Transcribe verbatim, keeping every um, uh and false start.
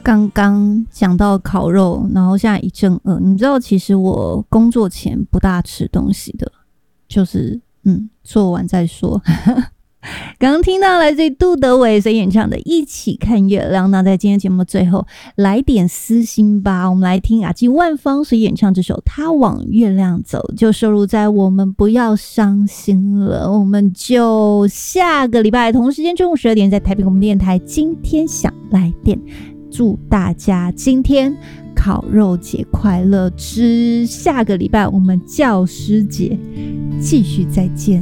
刚刚讲到烤肉，然后现在一阵饿。你知道，其实我工作前不大吃东西的，就是嗯，做完再说。刚刚听到来自于杜德伟所演唱的《一起看月亮》，那在今天节目最后来点私心吧，我们来听阿纪万芳所演唱这首《他往月亮走》，就收录在《我们不要伤心了》。我们就下个礼拜同时间中午十二点在台北广播电台今天想来电，祝大家今天烤肉节快乐！之下个礼拜我们教师节继续再见。